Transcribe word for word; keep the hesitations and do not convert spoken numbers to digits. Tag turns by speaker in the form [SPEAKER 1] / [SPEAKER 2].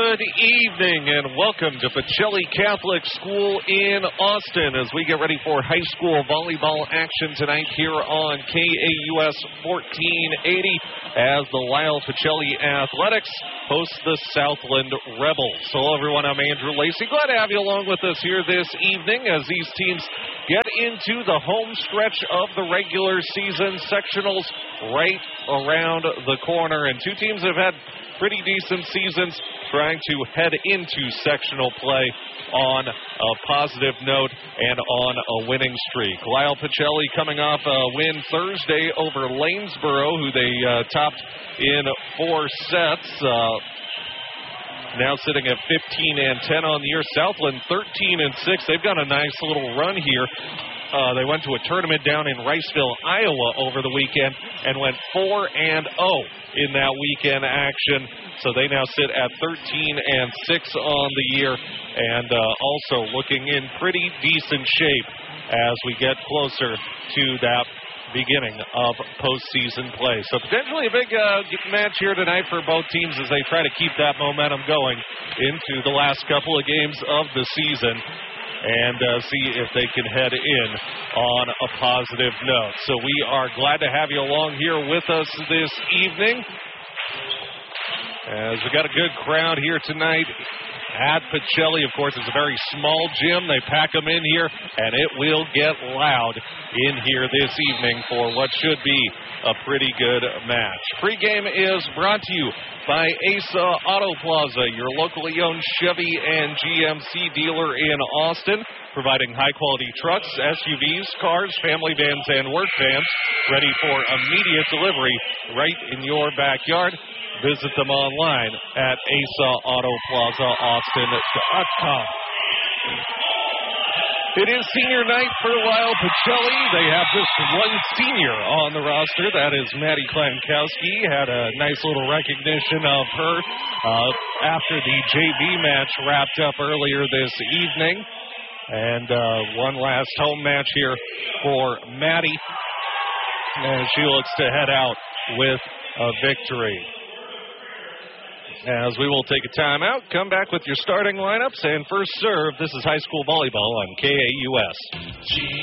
[SPEAKER 1] Good evening and welcome to Pacelli Catholic School in Austin as we get ready for high school volleyball action tonight here on K A U S fourteen eighty as the Lyle Pacelli Athletics host the Southland Rebels. Hello everyone, I'm Andrew Lacey. Glad to have you along with us here this evening as these teams get into the home stretch of the regular season. Sectionals right around the corner, and two teams have had pretty decent seasons trying to head into sectional play on a positive note and on a winning streak. Lyle Pacelli coming off a win Thursday over Lanesboro, who they uh, topped in four sets. Uh, now sitting at fifteen and ten on the year. Southland thirteen and six. They've got a nice little run here. Uh, they went to a tournament down in Riceville, Iowa over the weekend and went four and oh in that weekend action. So they now sit at thirteen and six on the year and uh, also looking in pretty decent shape as we get closer to that beginning of postseason play. So potentially a big uh, match here tonight for both teams as they try to keep that momentum going into the last couple of games of the season and uh, see if they can head in on a positive note. So we are glad to have you along here with us this evening as we got a good crowd here tonight at Pacelli. Of course, it's a very small gym. They pack them in here, and it will get loud in here this evening for what should be a pretty good match. Pre-game is brought to you by Asa Auto Plaza, your locally owned Chevy and G M C dealer in Austin, providing high-quality trucks, S U Vs, cars, family vans, and work vans ready for immediate delivery right in your backyard. Visit them online at asa auto plaza austin dot com. It is senior night for Lyle Pacelli. They have just one senior on the roster. That is Maddie Klankowski. Had a nice little recognition of her uh, after the J V match wrapped up earlier this evening. And uh, one last home match here for Maddie. And she looks to head out with a victory. As we will take a timeout, come back with your starting lineups, and first serve, this is high school volleyball on K A U S.